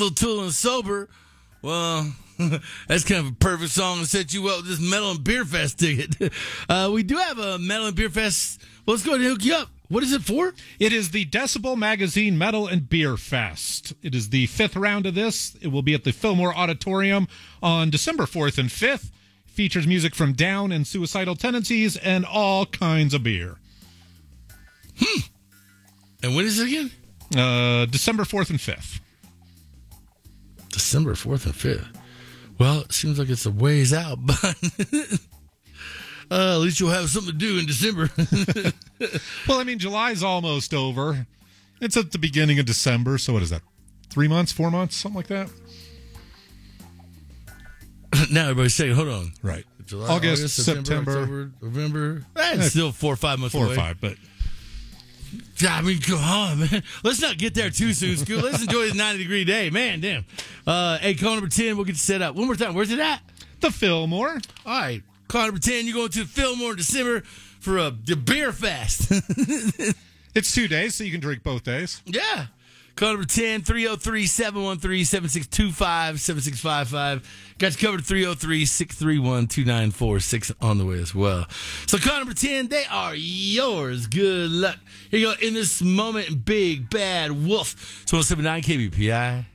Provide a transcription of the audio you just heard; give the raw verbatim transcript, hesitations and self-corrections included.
little Tool and Sober. Well, that's kind of a perfect song to set you up with this Metal and Beer Fest ticket. Uh, we do have a Metal and Beer Fest. Well, let's go ahead and hook you up. What is it for? It is the Decibel Magazine Metal and Beer Fest. It is the fifth round of this. It will be at the Fillmore Auditorium on December fourth and fifth. Features music from Down and Suicidal Tendencies and all kinds of beer. Hmm. And when is it again? Uh, December fourth and fifth. December fourth and fifth. Well, it seems like it's a ways out, but uh, at least you'll have something to do in December. Well, I mean, July's almost over. It's at the beginning of December, so what is that? Three months, four months, something like that? Now everybody's saying, hold on. Right. July, August, August September. September, October, November. That's still four or five months Four away. or five, but... I mean, come on, man. Let's not get there too soon, Scoot. Let's enjoy this ninety-degree day. Man, damn. Uh, hey, call number ten, we'll get you set up. One more time, where's it at? The Fillmore. All right. Call number ten, you're going to the Fillmore in December for a, the Beer Fest. It's two days, so you can drink both days. Yeah. Call number ten, three oh three, seven one three, seven six two five, seven six five five. Got you covered, three oh three, six three one, two nine four six on the way as well. So call number ten, they are yours. Good luck. Here you go. In this moment, Big Bad Wolf. It's one oh seven point nine K B P I.